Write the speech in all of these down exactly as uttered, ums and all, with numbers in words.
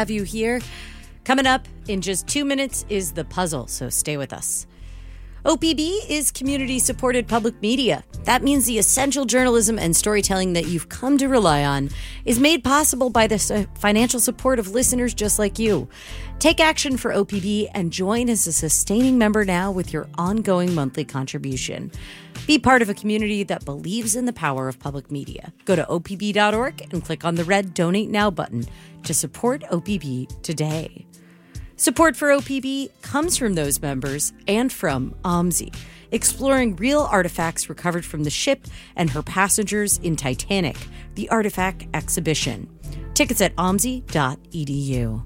have you here. Coming up in just two minutes is The Puzzle, so stay with us. O P B is community-supported public media. That means the essential journalism and storytelling that you've come to rely on is made possible by the financial support of listeners just like you. Take action for O P B and join as a sustaining member now with your ongoing monthly contribution. Be part of a community that believes in the power of public media. Go to O P B dot org and click on the red Donate Now button to support O P B today. Support for O P B comes from those members and from OMSI, exploring real artifacts recovered from the ship and her passengers in Titanic, the Artifact Exhibition. Tickets at O M S I dot E D U.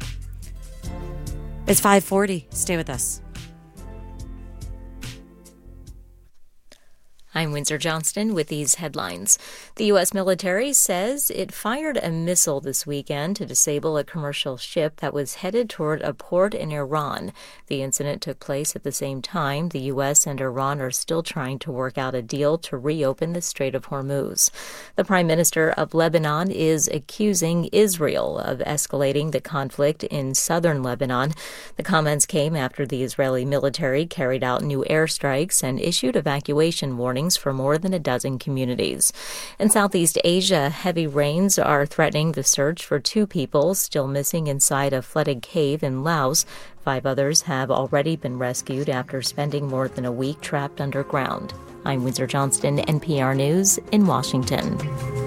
It's five forty. Stay with us. I'm Windsor Johnston with these headlines. The U S military says it fired a missile this weekend to disable a commercial ship that was headed toward a port in Iran. The incident took place at the same time. The U S and Iran are still trying to work out a deal to reopen the Strait of Hormuz. The Prime Minister of Lebanon is accusing Israel of escalating the conflict in southern Lebanon. The comments came after the Israeli military carried out new airstrikes and issued evacuation warnings for more than a dozen communities. In Southeast Asia, heavy rains are threatening the search for two people still missing inside a flooded cave in Laos. Five others have already been rescued after spending more than a week trapped underground. I'm Windsor Johnston, N P R News in Washington.